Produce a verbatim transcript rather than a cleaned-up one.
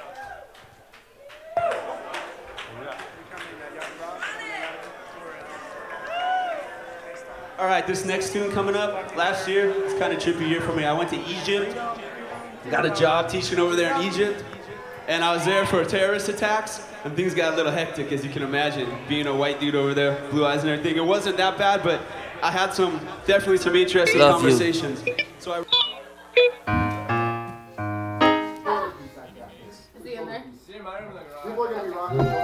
All right, this next tune coming up, last year, it's kind of trippy year for me. I went to Egypt, got a job teaching over there in Egypt, and I was there for terrorist attacks, and things got a little hectic, as you can imagine, being a white dude over there, blue eyes and everything. It wasn't that bad, but I had some, definitely some interesting Love conversations. You. So I... Is he in there?